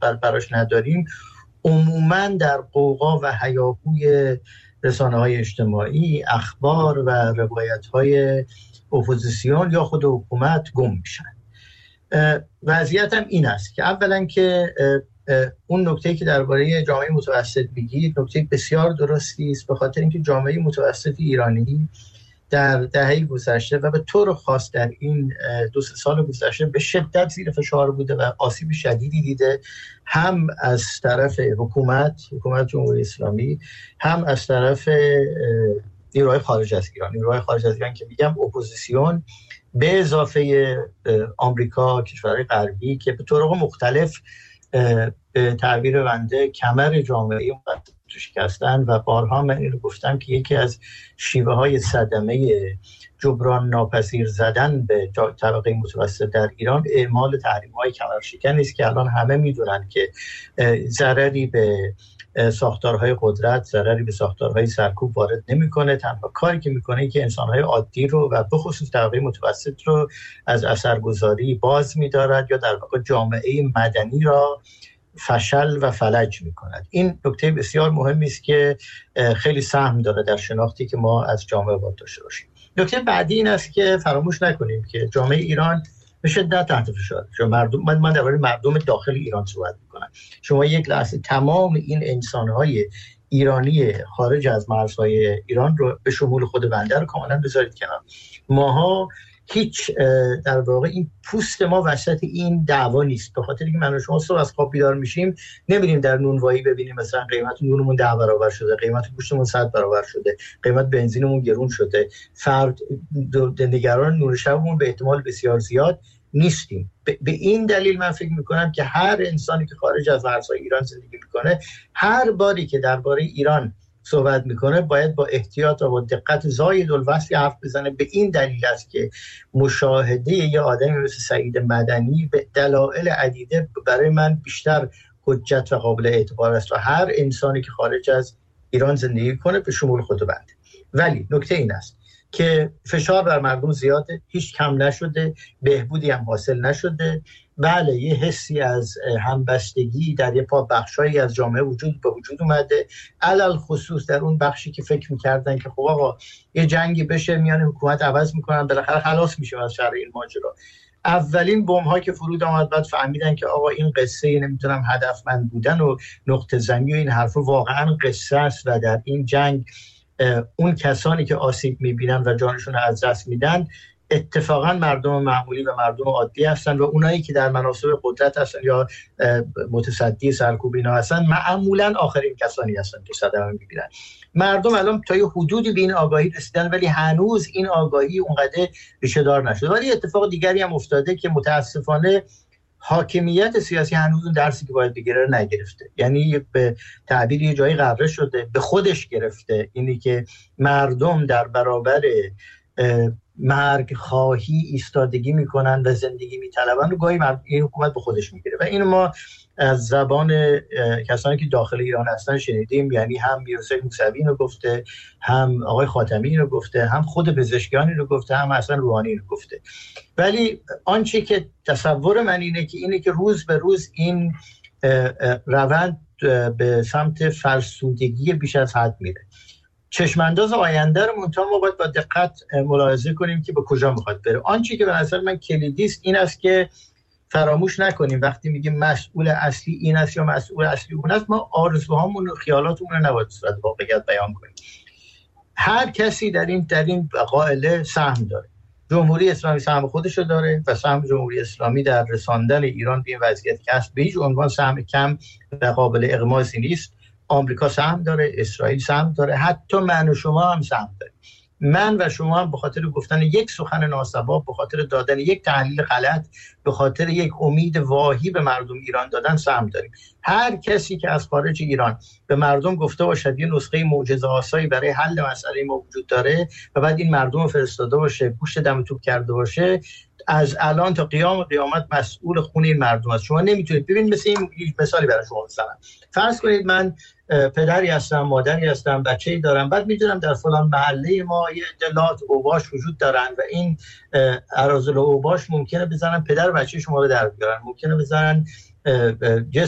براش نداریم، عموماً در قوقا و هیاهوی رسانه‌های اجتماعی، اخبار و روایت‌های اپوزیسیون یا خود حکومت گم میشن. وضعیت هم این است که اولا که اون نکته‌ای که درباره جامعه متوسط میگید نکته بسیار درستی است، به خاطر اینکه جامعه متوسط ایرانی در دهه گذشته و به طور خاص در این 2-3 سال گذشته به شدت زیر فشار بوده و آسیب شدیدی دیده، هم از طرف حکومت جمهوری اسلامی، هم از طرف نیروهای خارج از ایران که میگم اپوزیسیون، به اضافه آمریکا، کشورهای غربی که به طرق مختلف به تعبیر بنده کمر جامعه تو شکستن. و بارها من اینو گفتم که یکی از شیوه های صدمه جبران ناپذیر زدن به طبقه متوسط در ایران اعمال تحریم‌های کمرشکن است که الان همه میدونن که ضرری به ساختارهای قدرت، ضرری به ساختارهای سرکوب وارد نمیکنه. تنها کاری که میکنه این که انسانهای عادی رو و به خصوص طبقه متوسط رو از اثرگذاری باز می‌دارد یا در واقع جامعه مدنی را فشل و فلج می‌کند. این نکته بسیار مهمی است که خیلی سهم داره در شناختی که ما از جامعه باید داشته باشیم. نکته بعدی این است که فراموش نکنیم که جامعه ایران به شدت تحت فشار. من درباره مردم داخل ایران صحبت می‌کنم. شما یک لحظه تمام این انسان‌های ایرانی خارج از مرزهای ایران رو به شمول خود بنده رو کاملا بذارید کنار. ماها هیچ در واقع این پوست ما وسط این دعوا نیست، به خاطر اینکه من و شما صبح از خواب بیدار میشیم نمیریم در نونوایی ببینیم مثلا قیمت نونمون 10 برابر شده، قیمت گوشتمون 100 برابر شده، قیمت بنزینمون گرون شده. فرد نگران نون شبمون به احتمال بسیار زیاد نیستیم. به این دلیل من فکر میکنم که هر انسانی که خارج از مرزهای ایران زندگی میکنه، هر باری که درباره ایران صحبت میکنه باید با احتیاط و با دقت زاید الوصفی حرف بزنه. به این دلیل است که مشاهده یه آدمی مثل سعید مدنی به دلایل عدیده برای من بیشتر حجت و قابل اعتبار است و هر انسانی که خارج از ایران زندگی کنه به شمول خود بنده. ولی نکته این است که فشار بر مردم زیاده، هیچ کم نشده، بهبودی هم حاصل نشده. بله، یه حسی از همبستگی در یه بخشایی از جامعه به وجود اومده، علل خصوص در اون بخشی که فکر می‌کردن که خب آقا یه جنگی بشه میان حکومت عوض می‌کنن بالاخره خلاص میشه از شر این ماجرا. اولین بمب‌ها که فرود آمد بعد فهمیدن که آقا این قصه نمیتونم هدفمند بودن و نقطه زنی و این حرفا واقعا قصه است و در این جنگ اون کسانی که آسیب می‌بینن و جانشون رو از دست میدن اتفاقا مردم معمولی و مردم عادی هستن و اونایی که در مناصب قدرت هستن یا متصدی سرکوب اینا هستن معمولا آخرین کسانی هستن که صدمه می‌بینن. مردم الان تا یه حدودی به این آگاهی رسیدن ولی هنوز این آگاهی اونقدر ریشه‌دار نشده. ولی اتفاق دیگری هم افتاده که متاسفانه حاکمیت سیاسی هنوز اون درسی که باید بگیره نگرفته. یعنی به تعبیر یه جایی غره شده، به خودش گرفته اینی که مردم در برابر مرگ خواهی ایستادگی میکنن و زندگی میطلبن رو گاهی این حکومت به خودش میگیره و اینو ما از زبان کسانی که داخل ایران هستن شنیدیم. یعنی هم میرحسین موسوی رو گفته، هم آقای خاتمی رو گفته، هم خود پزشکیانی رو گفته، هم حسن روحانی رو گفته. ولی آنچه که تصور من اینه که روز به روز این روند به سمت فرسودگی بیش از حد میره. چشمانداز آینده رو منتها ما باید با دقت ملاحظه کنیم که به کجا میخواد بره. آنچه که به نظر من کلیدی است این است که فراموش نکنیم وقتی میگیم مسئول اصلی این است یا مسئول اصلی اون است، ما آرزوهامون و خیالاتمون رو نباید صورت واقعیت بیان کنیم. هر کسی در این قائله سهم داره. جمهوری اسلامی سهم خودش رو داره و سهم جمهوری اسلامی در رساندن ایران به این وضعیت که هست به هیچ عنوان سهم کم و قابل اغماسی نیست. آمریکا سهم داره، اسرائیل سهم داره، حتی من و شما هم سهم داریم. من و شما هم به خاطر گفتن یک سخن ناسواب، به خاطر دادن یک تحلیل غلط، به خاطر یک امید واهی به مردم ایران دادن سهم داریم. هر کسی که از خارج ایران به مردم گفته باشد یه نسخه معجزه آسایی برای حل مسئله ما وجود داره و بعد این مردم رو فرستاده باشه، گوشت دم توپ کرده باشه، از الان تا قیام قیامت مسئول خون این مردم است. شما نمیتونید ببین مثل این مثالی برای شما بزنم. فرض کنید من پدری هستم، مادری هستم، بچه‌ای دارم، بعد میدونم در فلان محله ما یه اطلاعات اوباش وجود دارن و این اراذل اوباش ممکنه بزنن پدر بچه شما رو در بیارن، ممکنه بزنن